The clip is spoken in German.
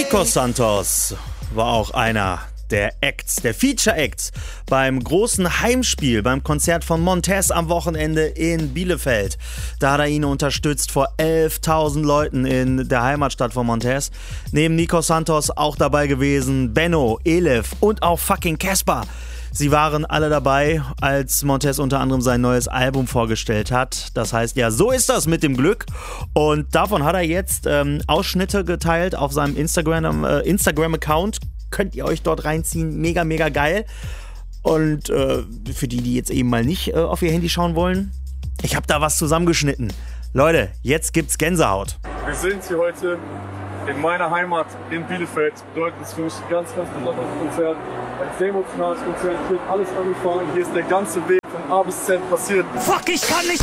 Nico Santos war auch einer der Acts, der Feature-Acts beim großen Heimspiel, beim Konzert von Montez am Wochenende in Bielefeld. Da hat er ihn unterstützt vor 11.000 Leuten in der Heimatstadt von Montez. Neben Nico Santos auch dabei gewesen Benno, Elif und auch fucking Casper. Sie waren alle dabei, als Montez unter anderem sein neues Album vorgestellt hat. Das heißt, ja, so ist das mit dem Glück. Und davon hat er jetzt Ausschnitte geteilt auf seinem Instagram-Account. Könnt ihr euch dort reinziehen. Mega, mega geil. Und für die jetzt eben mal nicht auf ihr Handy schauen wollen, ich habe da was zusammengeschnitten. Leute, jetzt gibt's Gänsehaut. Wir sind hier heute in meiner Heimat in Bielefeld. Bedeutet es für mich ein ganz, ganz besonderes Konzert. Ein sehr emotionales Konzert. Hier wird alles angefangen. Hier ist der ganze Weg von A bis Z passiert. Fuck, ich kann nicht!